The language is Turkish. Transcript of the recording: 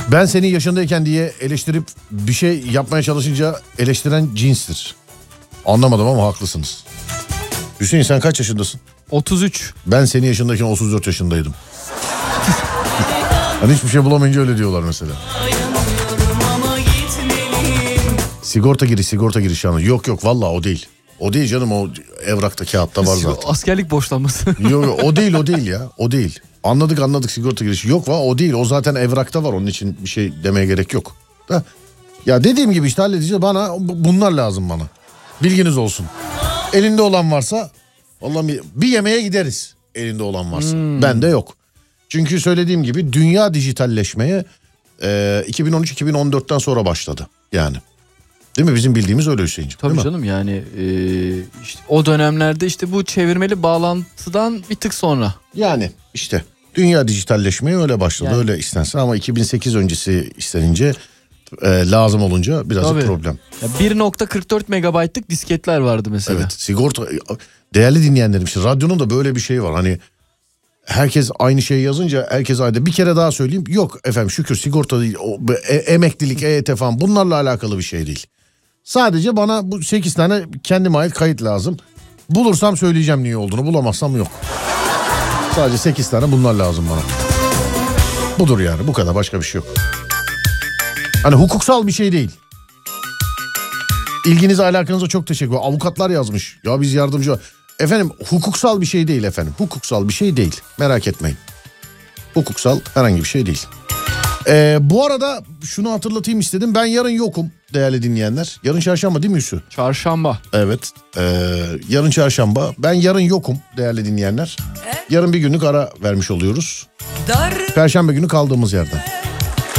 Ben senin yaşındayken diye eleştirip bir şey yapmaya çalışınca eleştiren cinstir. Anlamadım ama haklısınız. Hüseyin sen kaç yaşındasın? 33. Ben senin yaşındayken 34 yaşındaydım. Hani hiçbir şey bulamayınca öyle diyorlar mesela. Sigorta giriş şu an. Yok vallahi o değil. O değil canım, o evrakta kağıtta var zaten. Askerlik borçlanması. Yok o değil ya, o değil. Anladık sigorta girişi. Yok o değil, o zaten evrakta var, onun için bir şey demeye gerek yok. Da, ya dediğim gibi işte halledeceğiz, bana bunlar lazım bana. Bilginiz olsun. Elinde olan varsa vallahi bir yemeğe gideriz, elinde olan varsa. Bende yok. Çünkü söylediğim gibi dünya dijitalleşmeye 2013-2014'ten sonra başladı yani. Değil mi? Bizim bildiğimiz öyle Hüseyin'ciğim. Tabii canım yani işte o dönemlerde işte bu çevirmeli bağlantıdan bir tık sonra. Yani işte dünya dijitalleşmeye öyle başladı, öyle istense ama 2008 öncesi istenince lazım olunca birazcık problem. Ya 1.44 megabaytlık disketler vardı mesela. Evet, sigorta, değerli dinleyenlerim, işte radyonun da böyle bir şeyi var. Hani herkes aynı şeyi yazınca herkes aynı. Bir kere daha söyleyeyim, yok efendim şükür sigorta değil, emeklilik, EYT falan bunlarla alakalı bir şey değil. Sadece bana bu 8 tane kendime ait kayıt lazım. Bulursam söyleyeceğim niye olduğunu, bulamazsam yok. Sadece 8 tane bunlar lazım bana. Budur yani, bu kadar, başka bir şey yok. Hani hukuksal bir şey değil. İlginize, alakanıza çok teşekkür ederim. Avukatlar yazmış. Ya biz yardımcı... Efendim hukuksal bir şey değil efendim. Hukuksal bir şey değil. Merak etmeyin. Hukuksal herhangi bir şey değil. Bu arada şunu hatırlatayım istedim. Ben yarın yokum değerli dinleyenler. Yarın çarşamba değil mi Hüsnü? Çarşamba. Evet. Yarın çarşamba. Ben yarın yokum değerli dinleyenler. Yarın bir günlük ara vermiş oluyoruz. Perşembe günü kaldığımız yerden.